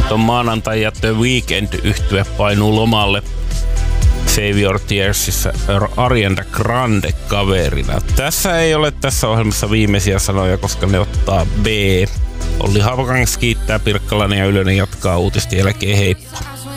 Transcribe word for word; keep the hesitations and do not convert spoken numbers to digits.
ton maanantai ja The Weeknd -yhtye painuu lomalle Save Your Tearsissa Ariana Grande kaverina. Tässä ei ole tässä ohjelmassa viimeisiä sanoja, koska ne ottaa B. Olli Havokangas kiittää, Pirkkalainen ja Ylönen jatkaa uutisten jälkeen. Heippa!